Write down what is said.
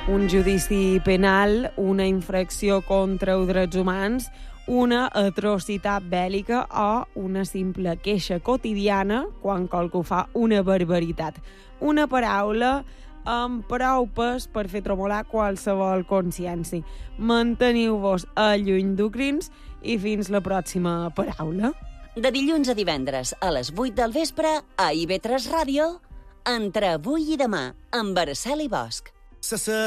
un judici penal, una infracció contra els drets humans, una atrocitat bèl·lica o una simple queixa quotidiana quan qualcú fa una barbaritat. Una paraula amb prou pes per fer tremolar qualsevol consciència. Manteniu-vos lluny d'ucrins i fins la pròxima paraula. De dilluns a divendres a les 8 del vespre a IB3 Ràdio, Entre avui i demà, amb Araceli Bosch.